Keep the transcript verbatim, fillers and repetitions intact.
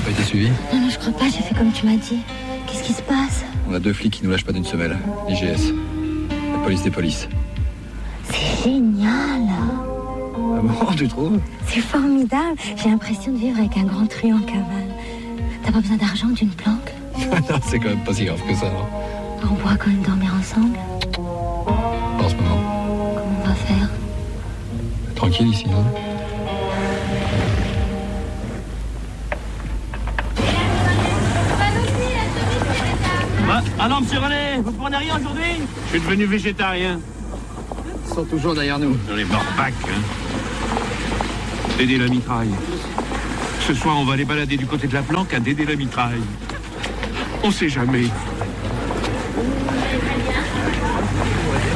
pas été suivi? Non, non, je crois pas, j'ai fait comme tu m'as dit. Qu'est-ce qui se passe? On a deux flics qui nous lâchent pas d'une semelle. l'I G S. La police des polices. C'est génial. Ah bon, tu trouves? C'est formidable. J'ai l'impression de vivre avec un grand trio en cavale. T'as pas besoin d'argent, d'une planque? Non, c'est quand même pas si grave que ça, non? On pourra quand même dormir ensemble? Pas en ce moment. Comment on va faire? Tranquille ici, non? Bah, alors, monsieur René, vous prenez rien aujourd'hui? Je suis devenu végétarien. Ils sont toujours derrière nous. Dans les morbacs, hein. Dédé la mitraille. Ce soir, on va aller balader du côté de la planque à Dédé la mitraille. On sait jamais.